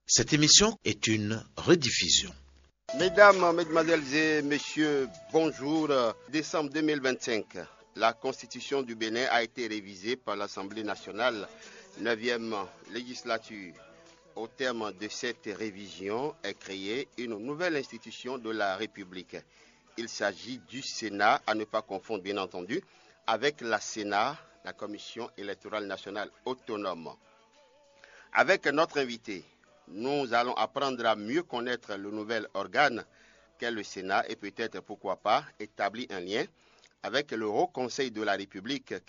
Cette émission est une rediffusion. Mesdames, Mesdemoiselles et Messieurs, bonjour. Décembre 2025, la Constitution du Bénin a été révisée par l'Assemblée nationale, 9e législature. Au terme de cette révision est créée une nouvelle institution de la République. Il s'agit du Sénat, à ne pas confondre bien entendu, avec la Sénat, la Commission électorale nationale autonome. Avec notre invité, nous allons apprendre à mieux connaître le nouvel organe qu'est le Sénat et peut-être, pourquoi pas, établir un lien avec le Haut Conseil de la République